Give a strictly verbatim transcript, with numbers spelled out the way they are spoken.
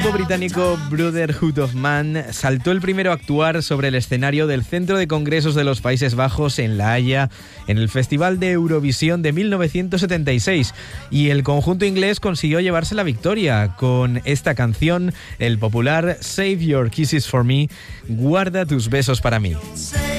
El británico Brotherhood of Man saltó el primero a actuar sobre el escenario del Centro de Congresos de los Países Bajos en La Haya en el Festival de Eurovisión de mil novecientos setenta y seis, y el conjunto inglés consiguió llevarse la victoria con esta canción, el popular Save Your Kisses for Me, guarda tus besos para mí.